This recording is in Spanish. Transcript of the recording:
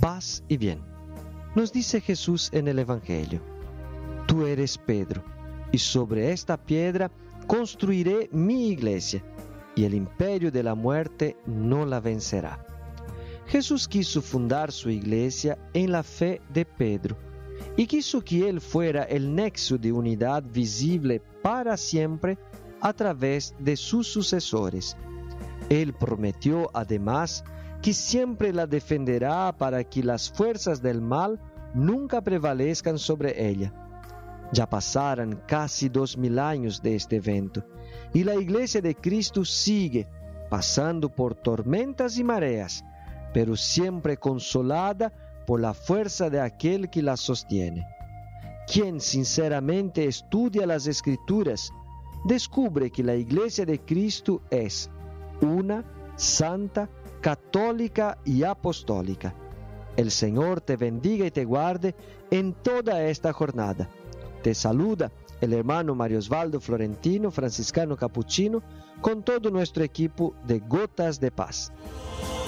paz y bien. Nos dice Jesús en el Evangelio: tú eres Pedro, y sobre esta piedra construiré mi iglesia, y el imperio de la muerte no la vencerá. Jesús quiso fundar su iglesia en la fe de Pedro, y quiso que él fuera el nexo de unidad visible para siempre a través de sus sucesores. Él prometió además que siempre la defenderá para que las fuerzas del mal nunca prevalezcan sobre ella. Ya pasaron casi 2000 años de este evento, y la iglesia de Cristo sigue pasando por tormentas y mareas, pero siempre consolada por la fuerza de aquel que la sostiene. Quien sinceramente estudia las Escrituras, descubre que la iglesia de Cristo es una, santa, católica y apostólica. El Señor te bendiga y te guarde en toda esta jornada. Te saluda el hermano Mario Osvaldo Florentino, franciscano capuchino, con todo nuestro equipo de Gotas de Paz.